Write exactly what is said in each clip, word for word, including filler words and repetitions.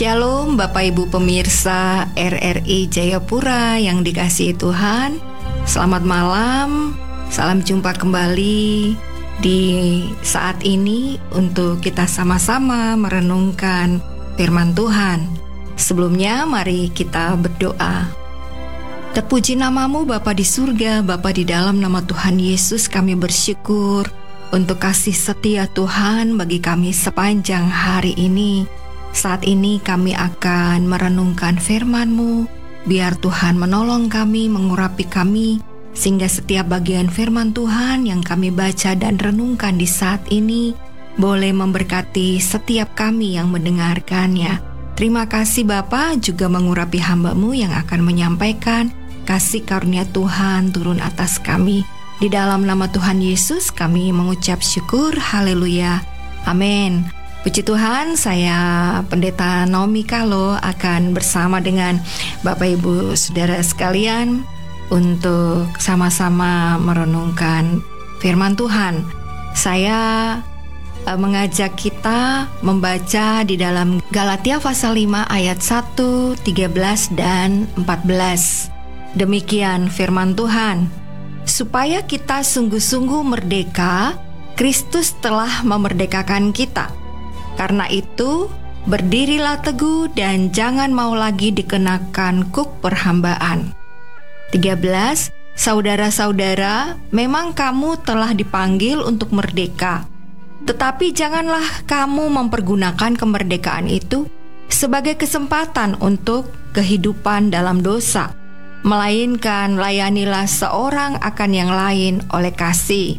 Shalom Bapak Ibu pemirsa R R I Jayapura yang dikasihi Tuhan. Selamat malam, salam jumpa kembali di saat ini untuk kita sama-sama merenungkan firman Tuhan. Sebelumnya mari kita berdoa. Terpuji namamu Bapa di surga, Bapa di dalam nama Tuhan Yesus kami bersyukur untuk kasih setia Tuhan bagi kami sepanjang hari ini. Saat ini kami akan merenungkan firman-Mu, biar Tuhan menolong kami, mengurapi kami, sehingga setiap bagian firman Tuhan yang kami baca dan renungkan di saat ini boleh memberkati setiap kami yang mendengarkannya. Terima kasih Bapa, juga mengurapi hamba-Mu yang akan menyampaikan. Kasih karunia Tuhan turun atas kami. Di dalam nama Tuhan Yesus kami mengucap syukur, haleluya, amin. Puji Tuhan, saya Pendeta Naomi Kalo akan bersama dengan Bapak Ibu Saudara sekalian untuk sama-sama merenungkan firman Tuhan. Saya uh, mengajak kita membaca di dalam Galatia pasal lima ayat satu, tiga belas dan empat belas. Demikian firman Tuhan. Supaya kita sungguh-sungguh merdeka, Kristus telah memerdekakan kita. Karena itu, berdirilah teguh dan jangan mau lagi dikenakan kuk perhambaan. tiga belas. Saudara-saudara, memang kamu telah dipanggil untuk merdeka. Tetapi janganlah kamu mempergunakan kemerdekaan itu sebagai kesempatan untuk kehidupan dalam dosa, melainkan layanilah seorang akan yang lain oleh kasih.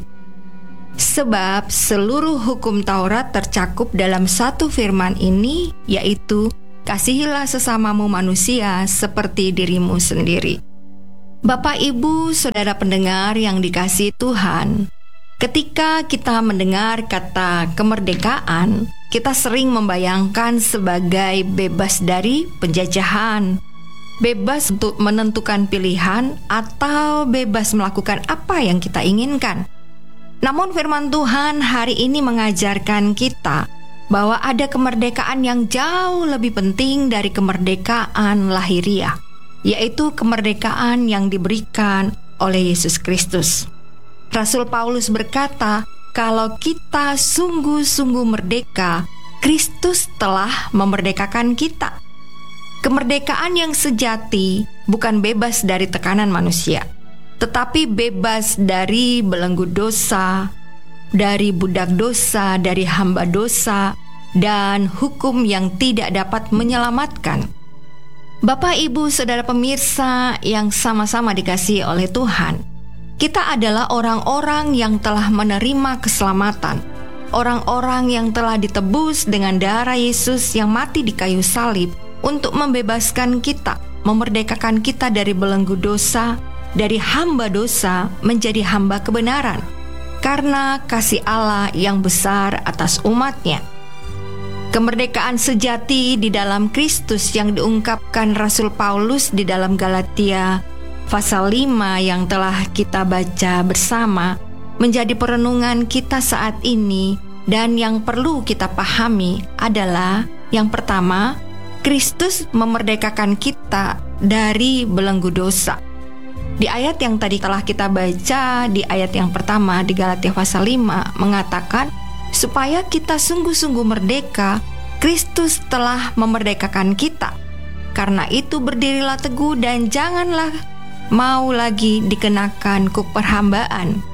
Sebab seluruh hukum Taurat tercakup dalam satu firman ini, yaitu kasihilah sesamamu manusia seperti dirimu sendiri. Bapak, Ibu, Saudara pendengar yang dikasihi Tuhan, ketika kita mendengar kata kemerdekaan, kita sering membayangkan sebagai bebas dari penjajahan, bebas untuk menentukan pilihan, atau bebas melakukan apa yang kita inginkan. Namun firman Tuhan hari ini mengajarkan kita bahwa ada kemerdekaan yang jauh lebih penting dari kemerdekaan lahiriah, yaitu kemerdekaan yang diberikan oleh Yesus Kristus. Rasul Paulus berkata, kalau kita sungguh-sungguh merdeka, Kristus telah memerdekakan kita. Kemerdekaan yang sejati bukan bebas dari tekanan manusia, tetapi bebas dari belenggu dosa, dari budak dosa, dari hamba dosa, dan hukum yang tidak dapat menyelamatkan. Bapak, Ibu, Saudara pemirsa yang sama-sama dikasihi oleh Tuhan, kita adalah orang-orang yang telah menerima keselamatan, orang-orang yang telah ditebus dengan darah Yesus yang mati di kayu salib untuk membebaskan kita, memerdekakan kita dari belenggu dosa, dari hamba dosa menjadi hamba kebenaran, karena kasih Allah yang besar atas umatnya. Kemerdekaan sejati di dalam Kristus yang diungkapkan Rasul Paulus di dalam Galatia pasal lima yang telah kita baca bersama menjadi perenungan kita saat ini, dan yang perlu kita pahami adalah yang pertama, Kristus memerdekakan kita dari belenggu dosa. Di ayat yang tadi telah kita baca, di ayat yang pertama di Galatia pasal lima mengatakan, supaya kita sungguh-sungguh merdeka, Kristus telah memerdekakan kita. Karena itu berdirilah teguh dan janganlah mau lagi dikenakan kuk perhambaan.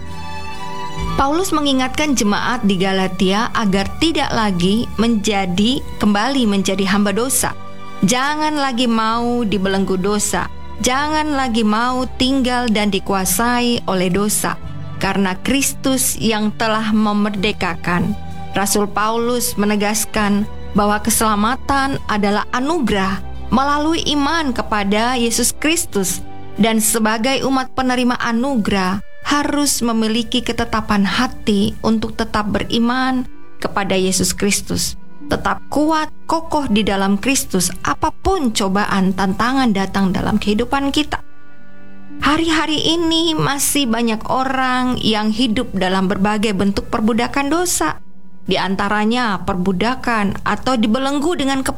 Paulus mengingatkan jemaat di Galatia agar tidak lagi menjadi kembali menjadi hamba dosa. Jangan lagi mau dibelenggu dosa. Jangan lagi mau tinggal dan dikuasai oleh dosa, karena Kristus yang telah memerdekakan. Rasul Paulus menegaskan bahwa keselamatan adalah anugerah melalui iman kepada Yesus Kristus, dan sebagai umat penerima anugerah harus memiliki ketetapan hati untuk tetap beriman kepada Yesus Kristus. Tetap kuat, kokoh di dalam Kristus, apapun cobaan, tantangan datang dalam kehidupan kita. Hari-hari ini masih banyak orang yang hidup dalam berbagai bentuk perbudakan dosa. Di antaranya perbudakan atau dibelenggu dengan kepahitan,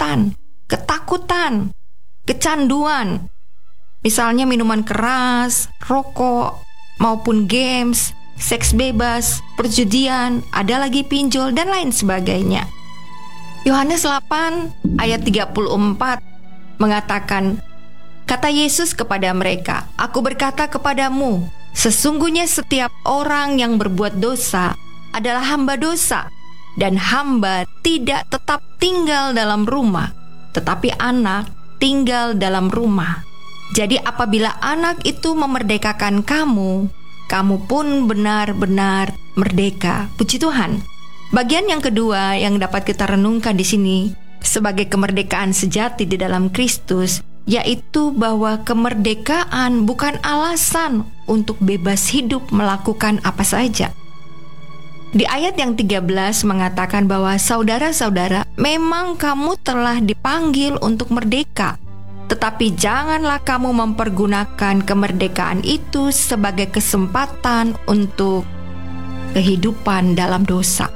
kejahatan, ketakutan, kecanduan, misalnya minuman keras, rokok, maupun games, seks bebas, perjudian, ada lagi pinjol, dan lain sebagainya. Yohanes delapan ayat tiga puluh empat mengatakan, kata Yesus kepada mereka, "Aku berkata kepadamu, sesungguhnya setiap orang yang berbuat dosa adalah hamba dosa, dan hamba tidak tetap tinggal dalam rumah, tetapi anak tinggal dalam rumah. Jadi apabila anak itu memerdekakan kamu, kamu pun benar-benar merdeka." Puji Tuhan. Bagian yang kedua yang dapat kita renungkan di sini sebagai kemerdekaan sejati di dalam Kristus, yaitu bahwa kemerdekaan bukan alasan untuk bebas hidup melakukan apa saja. Di ayat yang tiga belas mengatakan bahwa saudara-saudara, memang kamu telah dipanggil untuk merdeka, tetapi janganlah kamu mempergunakan kemerdekaan itu sebagai kesempatan untuk kehidupan dalam dosa.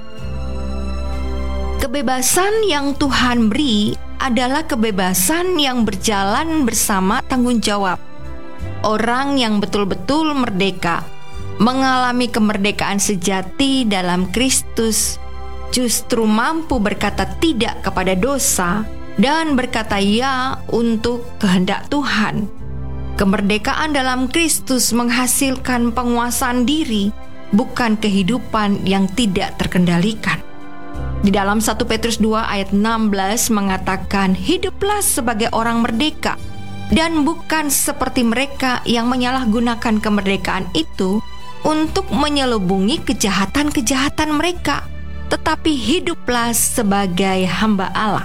Kebebasan yang Tuhan beri adalah kebebasan yang berjalan bersama tanggung jawab. Orang yang betul-betul merdeka, mengalami kemerdekaan sejati dalam Kristus, justru mampu berkata tidak kepada dosa dan berkata ya untuk kehendak Tuhan. Kemerdekaan dalam Kristus menghasilkan penguasaan diri, bukan kehidupan yang tidak terkendalikan. Di dalam satu Petrus dua ayat enam belas mengatakan, hiduplah sebagai orang merdeka, dan bukan seperti mereka yang menyalahgunakan kemerdekaan itu untuk menyelubungi kejahatan-kejahatan mereka, tetapi hiduplah sebagai hamba Allah.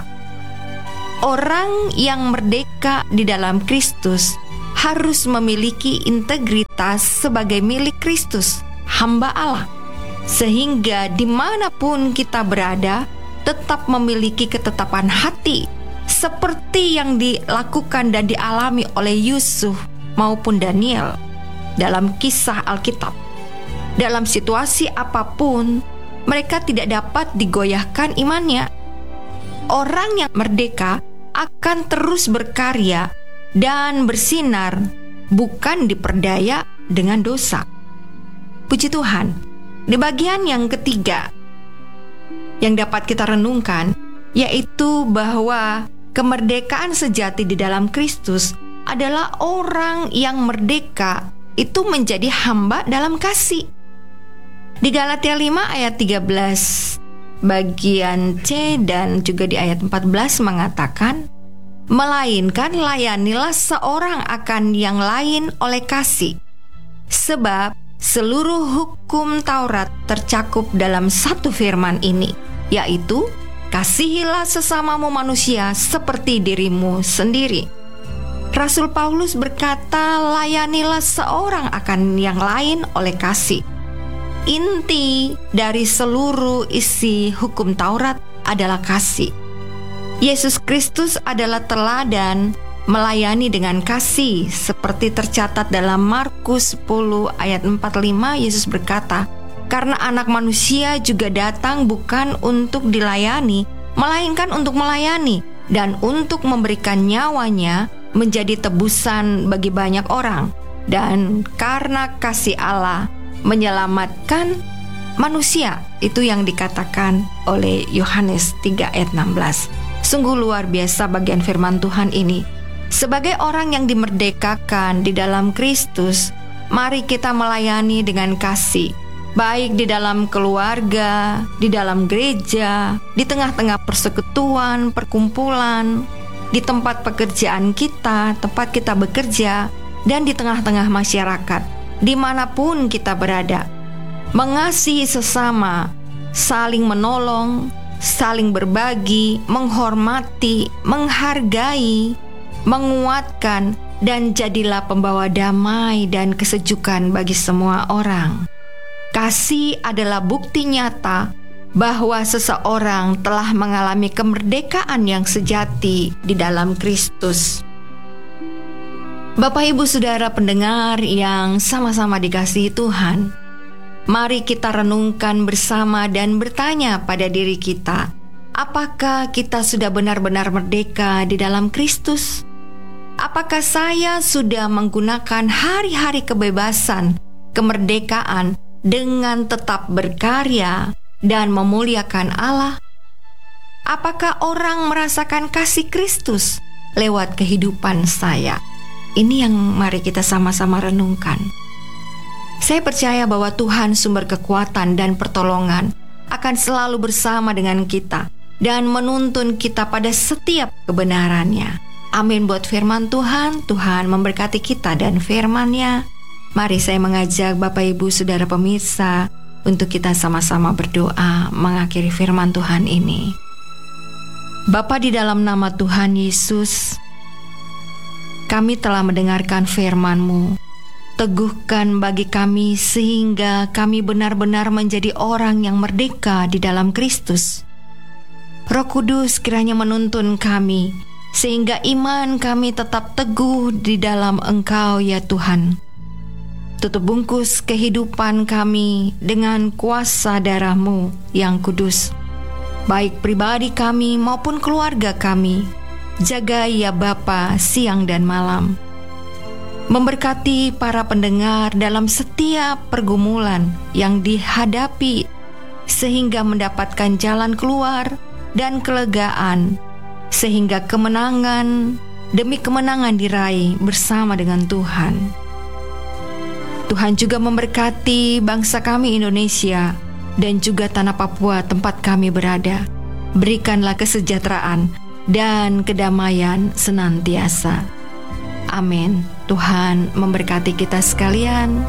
Orang yang merdeka di dalam Kristus harus memiliki integritas sebagai milik Kristus, hamba Allah, sehingga dimanapun kita berada tetap memiliki ketetapan hati seperti yang dilakukan dan dialami oleh Yusuf maupun Daniel dalam kisah Alkitab. Dalam situasi apapun, mereka tidak dapat digoyahkan imannya. Orang yang merdeka akan terus berkarya dan bersinar, bukan diperdaya dengan dosa. Puji Tuhan. Di bagian yang ketiga yang dapat kita renungkan, yaitu bahwa kemerdekaan sejati di dalam Kristus adalah orang yang merdeka itu menjadi hamba dalam kasih. Di Galatia lima ayat tiga belas bagian C dan juga di ayat empat belas mengatakan, melainkan layanilah seorang akan yang lain oleh kasih, sebab seluruh hukum Taurat tercakup dalam satu firman ini, yaitu kasihilah sesamamu manusia seperti dirimu sendiri. Rasul Paulus berkata, layanilah seorang akan yang lain oleh kasih. Inti dari seluruh isi hukum Taurat adalah kasih. Yesus Kristus adalah teladan melayani dengan kasih, seperti tercatat dalam Markus sepuluh ayat empat puluh lima. Yesus berkata, karena anak manusia juga datang bukan untuk dilayani, melainkan untuk melayani dan untuk memberikan nyawanya menjadi tebusan bagi banyak orang. Dan karena kasih Allah menyelamatkan manusia, itu yang dikatakan oleh Yohanes tiga ayat enam belas. Sungguh luar biasa bagian firman Tuhan ini. Sebagai orang yang dimerdekakan di dalam Kristus, mari kita melayani dengan kasih, baik di dalam keluarga, di dalam gereja, di tengah-tengah persekutuan, perkumpulan, di tempat pekerjaan kita, tempat kita bekerja, dan di tengah-tengah masyarakat, dimanapun kita berada. Mengasihi sesama, saling menolong, saling berbagi, menghormati, menghargai, menguatkan, dan jadilah pembawa damai dan kesejukan bagi semua orang. Kasih adalah bukti nyata bahwa seseorang telah mengalami kemerdekaan yang sejati di dalam Kristus. Bapak, Ibu, Saudara pendengar yang sama-sama dikasihi Tuhan, mari kita renungkan bersama dan bertanya pada diri kita, Apakah kita sudah benar-benar merdeka di dalam Kristus? Apakah saya sudah menggunakan hari-hari kebebasan, kemerdekaan dengan tetap berkarya dan memuliakan Allah? Apakah orang merasakan kasih Kristus lewat kehidupan saya? Ini yang mari kita sama-sama renungkan. Saya percaya bahwa Tuhan sumber kekuatan dan pertolongan akan selalu bersama dengan kita dan menuntun kita pada setiap kebenarannya. Amin buat firman Tuhan. Tuhan memberkati kita dan firman-Nya. Mari saya mengajak Bapak Ibu Saudara pemirsa untuk kita sama-sama berdoa mengakhiri firman Tuhan ini. Bapa, di dalam nama Tuhan Yesus, kami telah mendengarkan firman-Mu. Teguhkan bagi kami sehingga kami benar-benar menjadi orang yang merdeka di dalam Kristus. Roh Kudus kiranya menuntun kami sehingga iman kami tetap teguh di dalam Engkau ya Tuhan. Tutup bungkus kehidupan kami dengan kuasa darah-Mu yang kudus, baik pribadi kami maupun keluarga kami. Jaga ya Bapa siang dan malam. Memberkati para pendengar dalam setiap pergumulan yang dihadapi, sehingga mendapatkan jalan keluar dan kelegaan, sehingga kemenangan demi kemenangan diraih bersama dengan Tuhan. Tuhan juga memberkati bangsa kami Indonesia dan juga tanah Papua tempat kami berada. Berikanlah kesejahteraan dan kedamaian senantiasa. Amin. Tuhan memberkati kita sekalian.